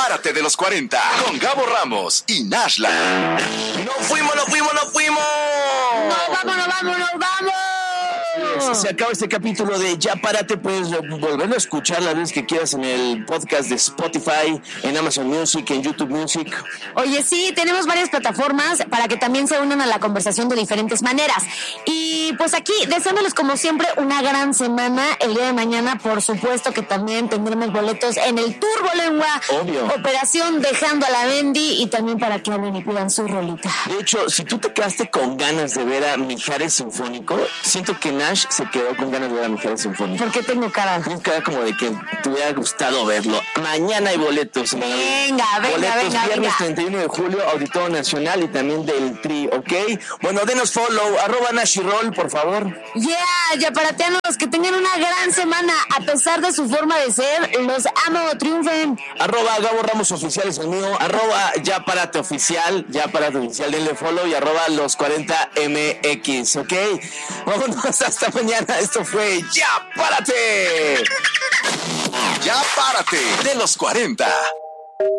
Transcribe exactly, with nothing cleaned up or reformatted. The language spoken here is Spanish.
Párate de los cuarenta con Gabo Ramos y Nashla. ¡No fuimos, no fuimos, no fuimos! ¡No, vámonos, vámonos, vamos! Se acaba este capítulo de Ya Párate. Puedes volverlo a escuchar las veces que quieras en el podcast de Spotify, en Amazon Music, en YouTube Music. Oye, sí, tenemos varias plataformas para que también se unan a la conversación de diferentes maneras. Y pues aquí, deseándoles como siempre una gran semana. El día de mañana, por supuesto que también tendremos boletos en el Turbo Lengua. Obvio. Operación Dejando a la Bendy, y también para que hablen y pidan su rolita. De hecho, si tú te quedaste con ganas de ver a Mijares Sinfónico, siento que Nash se quedó con ganas de ver a Mijares Sinfónico. ¿Por qué tengo cara? Tienes cara como de que te hubiera gustado verlo. Mañana hay boletos. Venga, venga, boletos, venga, viernes venga. treinta y uno de julio, Auditorio Nacional y también del Tri, ¿ok? Bueno, denos follow, arroba Nash y Roll, por favor. Yeah, ya parateanos, que tengan una gran semana. A pesar de su forma de ser, los amo, triunfen. Arroba Gabo Ramos Oficial es el mío, arroba Ya Párate Oficial, Ya Párate Oficial, denle follow, y arroba los cuarenta M X, ¿ok? Vámonos, hasta mañana. Esto fue Ya Párate. Ya Párate de los cuarenta.